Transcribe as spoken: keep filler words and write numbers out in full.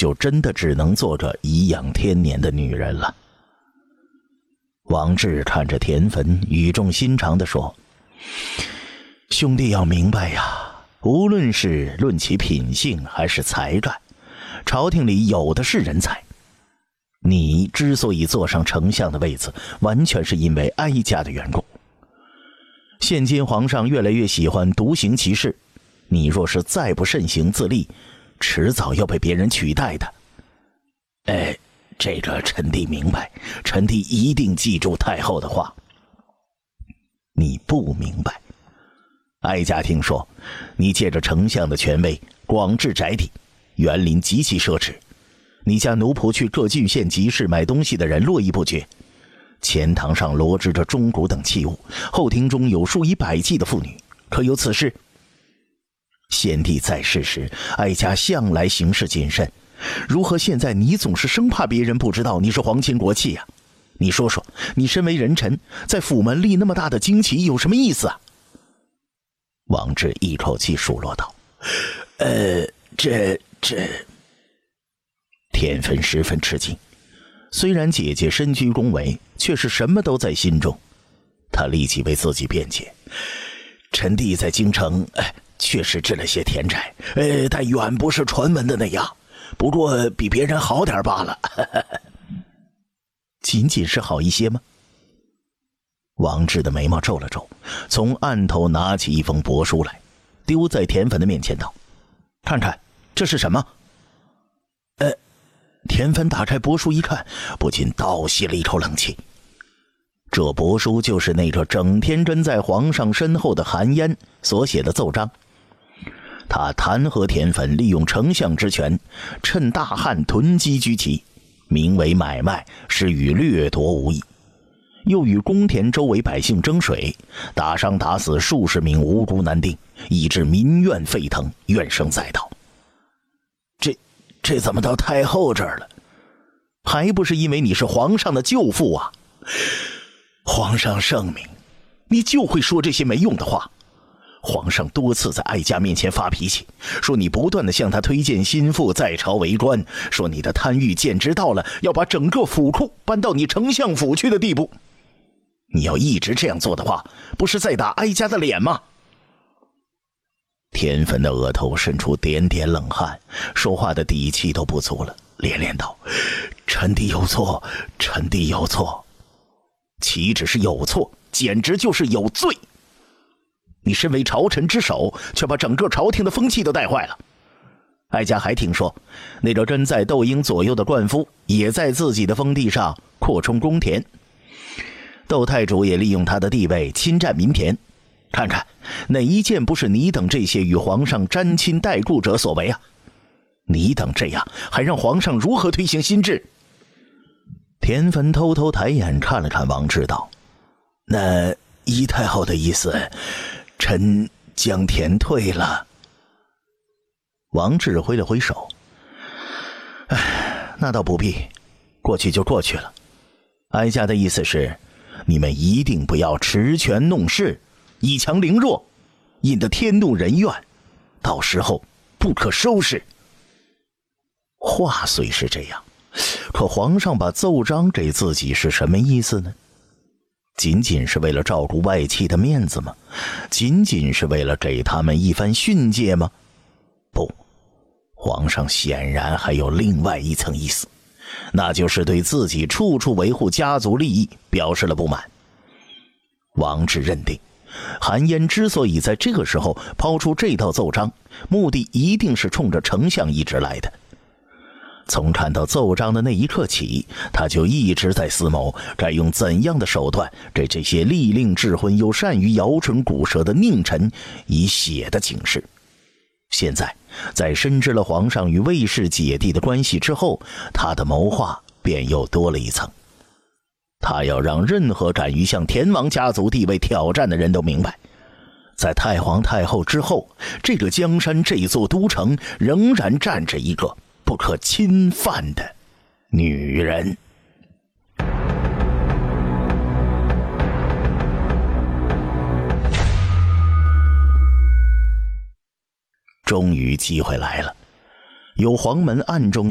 就真的只能做着颐养天年的女人了。王志看着田汾，语重心长地说：兄弟要明白呀，无论是论其品性还是才干，朝廷里有的是人才。你之所以坐上丞相的位子，完全是因为哀家的缘故。现今皇上越来越喜欢独行其事，你若是再不慎行自立，迟早要被别人取代的。哎，这个臣弟明白，臣弟一定记住太后的话。你不明白，哀家听说你借着丞相的权威广置宅邸，园林极其奢侈，你家奴仆去各郡县集市买东西的人络绎不绝，前堂上罗织着钟鼓等器物，后庭中有数以百计的妇女，可有此事？先帝在世时，哀家向来行事谨慎，如何现在你总是生怕别人不知道你是皇亲国戚呀？你说说，你身为人臣，在府门立那么大的旌旗有什么意思啊？王志一口气数落道：呃，这这……田汾十分吃惊，虽然姐姐身居宫闱，却是什么都在心中。他立即为自己辩解：臣弟在京城，哎，确实置了些田宅，呃，但远不是传闻的那样，不过比别人好点罢了。仅仅是好一些吗？王志的眉毛皱了皱，从案头拿起一封帛书来，丢在田汾的面前道：看看这是什么？呃，田汾打开帛书一看，不禁倒吸了一口冷气。这帛书就是那个整天跟在皇上身后的韩嫣所写的奏章，他弹劾田汾利用丞相之权，趁大旱囤积居奇，名为买卖，是与掠夺无异，又与公田周围百姓争水，打伤打死数十名无辜男丁，以致民怨沸腾，怨声载道。这这怎么到太后这儿了？还不是因为你是皇上的舅父啊！皇上圣明，你就会说这些没用的话。皇上多次在哀家面前发脾气，说你不断地向他推荐心腹在朝为官，说你的贪欲简直到了要把整个府库搬到你丞相府去的地步。你要一直这样做的话，不是在打哀家的脸吗？田汾的额头渗出点点冷汗，说话的底气都不足了，连连道：臣弟有错，臣弟有错。岂止是有错，简直就是有罪。你身为朝臣之首，却把整个朝廷的风气都带坏了。哀家还听说，那个跟在窦婴左右的灌夫，也在自己的封地上扩充公田。窦太主也利用他的地位侵占民田，看看哪一件不是你等这些与皇上沾亲带故者所为啊？你等这样，还让皇上如何推行新制？田汾偷偷抬眼看了看王志，道：那依太后的意思，臣将田退了。王志挥了挥手：哎，那倒不必，过去就过去了。哀家的意思是，你们一定不要持权弄势，以强凌弱，引得天怒人怨，到时候不可收拾。话虽是这样，可皇上把奏章给自己是什么意思呢？仅仅是为了照顾外戚的面子吗？仅仅是为了给他们一番训诫吗？不，皇上显然还有另外一层意思，那就是对自己处处维护家族利益表示了不满。王志认定，韩嫣之所以在这个时候抛出这道奏章，目的一定是冲着丞相一职来的。从看到奏章的那一刻起，他就一直在思谋该用怎样的手段给这些利令智昏又善于摇唇鼓舌的佞臣以血的警示。现在在深知了皇上与卫氏姐弟的关系之后，他的谋划便又多了一层。他要让任何敢于向田王家族地位挑战的人都明白，在太皇太后之后，这个江山这座都城仍然站着一个不可侵犯的女人。终于机会来了，有黄门暗中